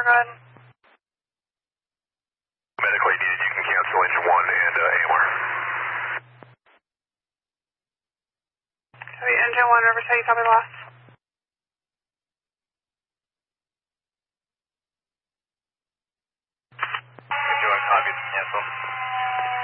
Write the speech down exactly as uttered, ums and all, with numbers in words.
go ahead. Medically needed, you can cancel engine one and uh, A M R. Copy, engine one, Riverside, you copy loss.